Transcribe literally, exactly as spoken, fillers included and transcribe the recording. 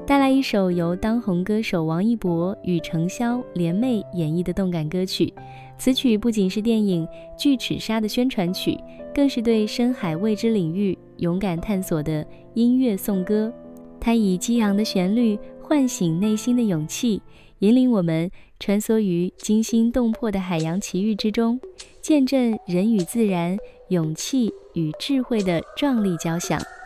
带来一首由当红歌手王一博与程潇联袂演绎的动感歌曲。此曲不仅是电影《巨齿鲨》的宣传曲，更是对深海未知领域勇敢探索的音乐颂歌。它以激昂的旋律唤醒内心的勇气，引领我们穿梭于惊心动魄的海洋奇遇之中，见证人与自然、勇气与智慧的壮丽交响。